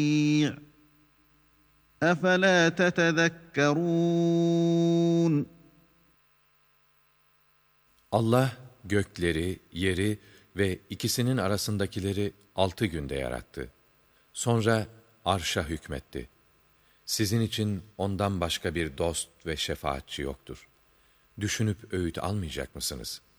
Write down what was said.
أَفَلَا تَتَذَكَّرُونَ Allah gökleri, yeri ve ikisinin arasındakileri 6 günde yarattı. Sonra arşa hükmetti. Sizin için ondan başka bir dost ve şefaatçi yoktur. Düşünüp öğüt almayacak mısınız?